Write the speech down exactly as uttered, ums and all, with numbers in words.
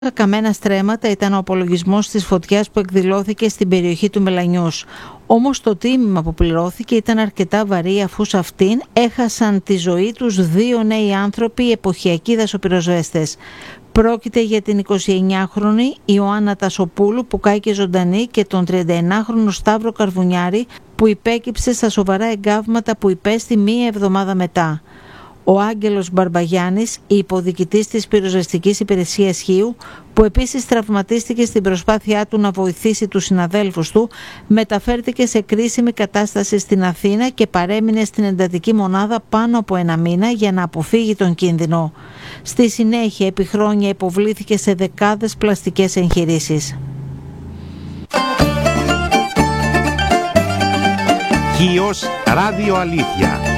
Καμένα στρέμματα ήταν ο απολογισμός της φωτιάς που εκδηλώθηκε στην περιοχή του Μελανιούς. Όμως το τίμημα που πληρώθηκε ήταν αρκετά βαρύ, αφού σε αυτήν έχασαν τη ζωή τους δύο νέοι άνθρωποι, εποχιακοί δασοπυροσβέστες. Πρόκειται για την εικοσιεννιάχρονη Ιωάννα Τασοπούλου που κάηκε ζωντανή και τον τριανταεννάχρονο Σταύρο Καρβουνιάρη που υπέκυψε στα σοβαρά εγκάβματα που υπέστη μία εβδομάδα μετά. Ο Άγγελος Μπαρμπαγιάννης, υποδιοικητής της πυροσβεστικής υπηρεσίας Χίου, που επίσης τραυματίστηκε στην προσπάθειά του να βοηθήσει τους συναδέλφους του, μεταφέρθηκε σε κρίσιμη κατάσταση στην Αθήνα και παρέμεινε στην εντατική μονάδα πάνω από ένα μήνα για να αποφύγει τον κίνδυνο. Στη συνέχεια, επί χρόνια υποβλήθηκε σε δεκάδες πλαστικές εγχειρήσεις. Χίος Ράδιο Αλήθεια.